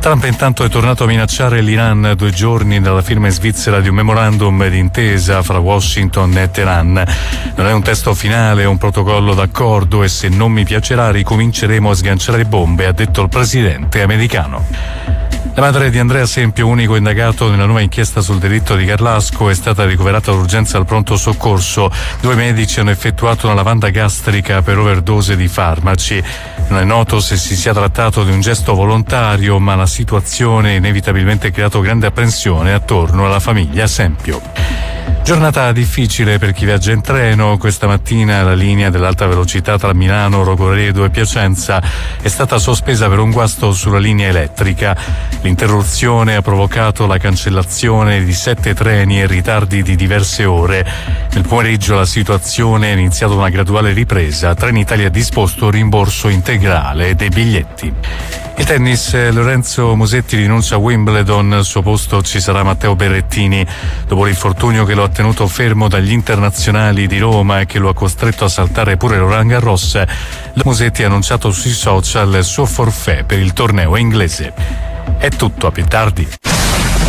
Trump intanto è tornato a minacciare l'Iran 2 giorni dalla firma in Svizzera di un memorandum d'intesa fra Washington e Teheran. Non è un testo finale, è un protocollo d'accordo e se non mi piacerà ricominceremo a sganciare bombe, ha detto il presidente americano. La madre di Andrea Sempio, unico indagato nella nuova inchiesta sul delitto di Carlasco, è stata ricoverata d'urgenza al pronto soccorso. 2 medici hanno effettuato una lavanda gastrica per overdose di farmaci. Non è noto se si sia trattato di un gesto volontario, ma la situazione ha inevitabilmente creato grande apprensione attorno alla famiglia Sempio. Giornata difficile per chi viaggia in treno. Questa mattina la linea dell'alta velocità tra Milano, Rogoredo e Piacenza è stata sospesa per un guasto sulla linea elettrica. L'interruzione ha provocato la cancellazione di 7 treni e ritardi di diverse ore. Nel pomeriggio la situazione è iniziata una graduale ripresa. Trenitalia ha disposto rimborso integrale dei biglietti. Il tennis, Lorenzo Musetti rinuncia a Wimbledon, al suo posto ci sarà Matteo Berrettini. Dopo l'infortunio che lo ha tenuto fermo dagli internazionali di Roma e che lo ha costretto a saltare pure Roland Garros, Musetti ha annunciato sui social il suo forfait per il torneo inglese. È tutto, a più tardi.